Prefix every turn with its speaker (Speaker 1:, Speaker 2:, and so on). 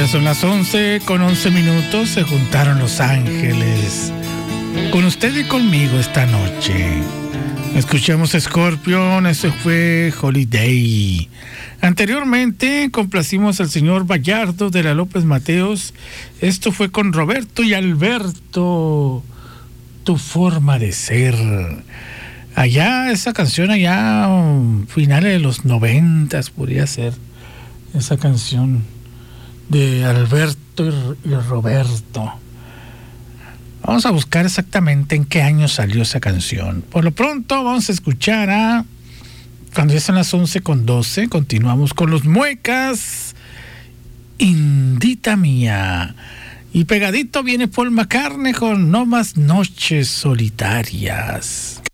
Speaker 1: Ya son las 11:11. Se juntaron los ángeles con usted y conmigo esta noche. Escuchamos Scorpion, ese fue Holiday. Anteriormente complacimos al señor Vallardo de la López Mateos. Esto fue con Roberto y Alberto, Tu forma de ser. Allá, esa canción allá, finales de los 90 podría ser. Esa canción de Alberto y Roberto. Vamos a buscar exactamente en qué año salió esa canción. Por lo pronto vamos a escuchar cuando ya son las 11:12, continuamos con los Muecas, Indita Mía. Y pegadito viene Paul McCartney con No Más Noches Solitarias.